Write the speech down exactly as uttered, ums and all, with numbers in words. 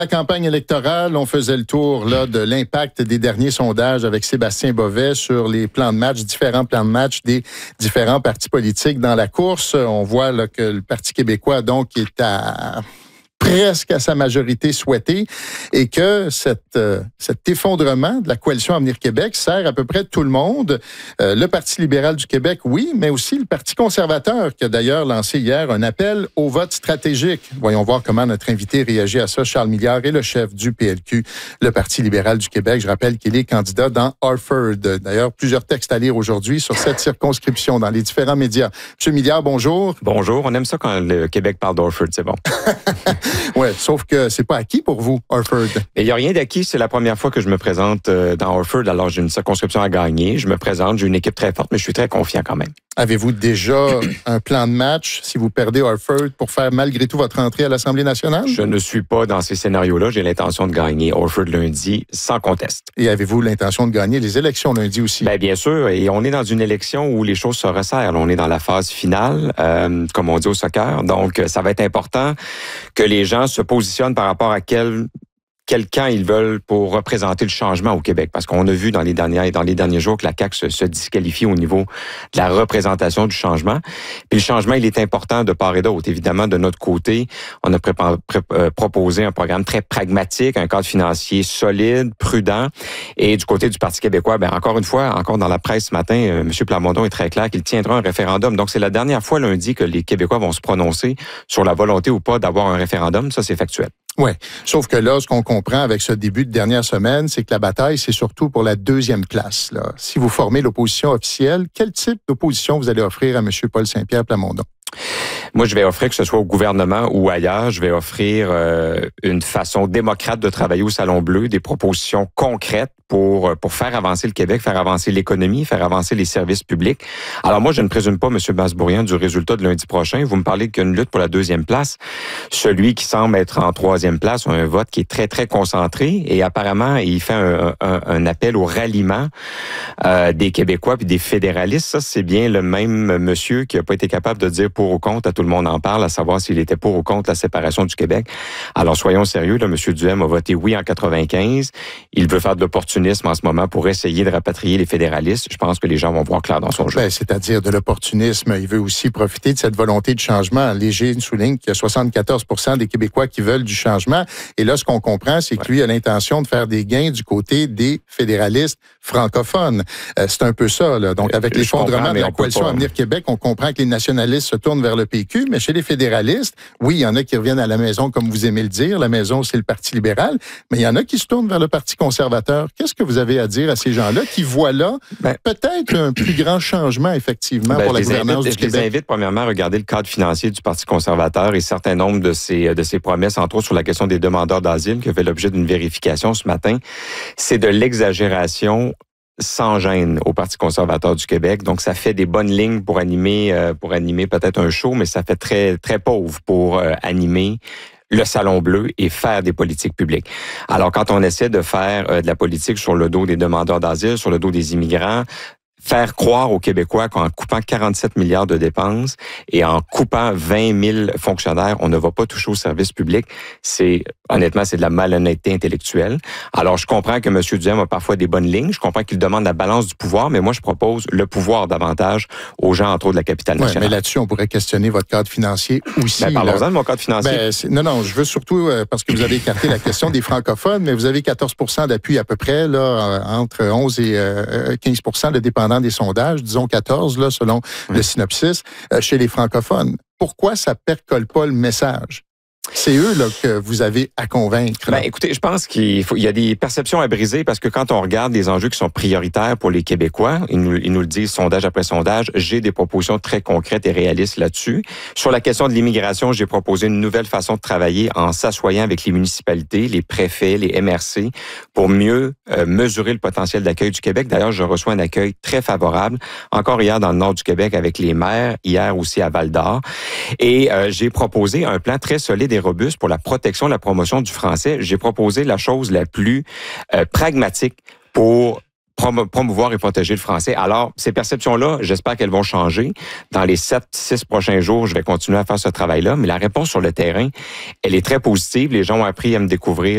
La campagne électorale, on faisait le tour là, de l'impact des derniers sondages avec Sébastien Bovet sur les plans de match, différents plans de match des différents partis politiques dans la course. On voit là, que le Parti québécois donc est à presque à sa majorité souhaitée et que cette, euh, cet effondrement de la coalition Avenir Québec sert à peu près tout le monde. Euh, le Parti libéral du Québec, oui, mais aussi le Parti conservateur qui a d'ailleurs lancé hier un appel au vote stratégique. Voyons voir comment notre invité réagit à ça. Charles Milliard est le chef du P L Q, le Parti libéral du Québec. Je rappelle qu'il est candidat dans Harford. D'ailleurs, plusieurs textes à lire aujourd'hui sur cette circonscription dans les différents médias. Monsieur Milliard, bonjour. Bonjour. On aime ça quand le Québec parle d'Harford, c'est bon. Oui, sauf que c'est pas acquis pour vous, Harford. Il n'y a rien d'acquis. C'est la première fois que je me présente dans Harford. Alors, j'ai une circonscription à gagner. Je me présente. J'ai une équipe très forte, mais je suis très confiant quand même. Avez-vous déjà un plan de match si vous perdez Harford pour faire malgré tout votre entrée à l'Assemblée nationale? Je ne suis pas dans ces scénarios-là. J'ai l'intention de gagner Harford lundi sans conteste. Et avez-vous l'intention de gagner les élections lundi aussi? Bien, bien sûr. Et on est dans une élection où les choses se resserrent. On est dans la phase finale, euh, comme on dit au soccer. Donc, ça va être important que les gens se positionnent par rapport à quel... quel camp ils veulent pour représenter le changement au Québec. Parce qu'on a vu dans les derniers, dans les derniers jours que la C A Q se, se disqualifie au niveau de la représentation du changement. Puis le changement, il est important de part et d'autre. Évidemment, de notre côté, on a prépa- pré- euh, proposé un programme très pragmatique, un cadre financier solide, prudent. Et du côté du Parti québécois, ben encore une fois, encore dans la presse ce matin, euh, M. Plamondon est très clair qu'il tiendra un référendum. Donc, c'est la dernière fois lundi que les Québécois vont se prononcer sur la volonté ou pas d'avoir un référendum. Ça, c'est factuel. Oui, sauf que là, ce qu'on comprend avec ce début de dernière semaine, c'est que la bataille, c'est surtout pour la deuxième place. Là. Si vous formez l'opposition officielle, quel type d'opposition vous allez offrir à M. Paul Saint-Pierre Plamondon? Moi, je vais offrir, que ce soit au gouvernement ou ailleurs, je vais offrir euh, une façon démocrate de travailler au Salon Bleu, des propositions concrètes pour pour faire avancer le Québec, faire avancer l'économie, faire avancer les services publics. Alors moi, je ne présume pas, M. Masbourian, du résultat de lundi prochain. Vous me parlez qu'il y a une lutte pour la deuxième place. Celui qui semble être en troisième place a un vote qui est très, très concentré et apparemment, il fait un, un, un appel au ralliement euh, des Québécois puis des fédéralistes. Ça, c'est bien le même monsieur qui n'a pas été capable de dire pour ou contre, à tout le monde en parle, à savoir s'il était pour ou contre la séparation du Québec. Alors soyons sérieux, là, M. Duhem a voté oui en quatre-vingt-quinze. Il veut faire de l'opportunisme en ce moment pour essayer de rapatrier les fédéralistes. Je pense que les gens vont voir clair dans son jeu. Ben, c'est-à-dire de l'opportunisme. Il veut aussi profiter de cette volonté de changement. Léger souligne qu'il y a soixante-quatorze pour cent des Québécois qui veulent du changement. Et là, ce qu'on comprend, c'est que lui a l'intention de faire des gains du côté des fédéralistes francophones. Euh, c'est un peu ça, là. Donc, avec Je l'effondrement comprends, de la coalition pas... Avenir Québec, on comprend que les nationalistes se tournent vers le P Q, mais chez les fédéralistes, oui, il y en a qui reviennent à la maison, comme vous aimez le dire. La maison, c'est le Parti libéral, mais il y en a qui se tournent vers le Parti conservateur. Qu'est-ce que vous avez à dire à ces gens-là qui voient là ben, peut-être un plus grand changement, effectivement, ben, pour la gouvernance invite, du Québec? Je les invite, premièrement, à regarder le cadre financier du Parti conservateur et certains nombres de ses, de ses promesses, entre autres sur la question des demandeurs d'asile, qui a fait l'objet d'une vérification ce matin. C'est de l'exagération sans gêne au Parti conservateur du Québec. Donc, ça fait des bonnes lignes pour animer, euh, pour animer peut-être un show, mais ça fait très, très pauvre pour euh, animer le Salon Bleu et faire des politiques publiques. Alors, quand on essaie de faire euh, de la politique sur le dos des demandeurs d'asile, sur le dos des immigrants, faire croire aux Québécois qu'en coupant quarante-sept milliards de dépenses et en coupant vingt mille fonctionnaires, on ne va pas toucher aux services publics, c'est, honnêtement, c'est de la malhonnêteté intellectuelle. Alors, je comprends que M. Duhem a parfois des bonnes lignes, je comprends qu'il demande la balance du pouvoir, mais moi, je propose le pouvoir davantage aux gens, entre autres, de la capitale nationale. Oui, mais là-dessus, on pourrait questionner votre cadre financier aussi. Ben, parlons-en de mon cadre financier. Ben, non, non, je veux surtout, euh, parce que vous avez écarté la question des francophones, mais vous avez quatorze pour cent d'appui à peu près, là, entre onze et quinze pour cent de dépendants des sondages, disons quatorze, là, selon oui. le synopsis, euh, chez les francophones. Pourquoi ça percole pas le message? C'est eux là, que vous avez à convaincre. Ben, écoutez, je pense qu'il faut, il y a des perceptions à briser parce que quand on regarde les enjeux qui sont prioritaires pour les Québécois, ils nous, ils nous le disent sondage après sondage, j'ai des propositions très concrètes et réalistes là-dessus. Sur la question de l'immigration, j'ai proposé une nouvelle façon de travailler en s'assoyant avec les municipalités, les préfets, les M R C pour mieux euh, mesurer le potentiel d'accueil du Québec. D'ailleurs, je reçois un accueil très favorable. Encore hier dans le nord du Québec avec les maires, hier aussi à Val-d'Or. Et euh, j'ai proposé un plan très solide et robuste pour la protection et la promotion du français. J'ai proposé la chose la plus euh, pragmatique pour promouvoir et protéger le français. Alors, ces perceptions-là, j'espère qu'elles vont changer. Dans les sept, six prochains jours, je vais continuer à faire ce travail-là, mais la réponse sur le terrain, elle est très positive. Les gens ont appris à me découvrir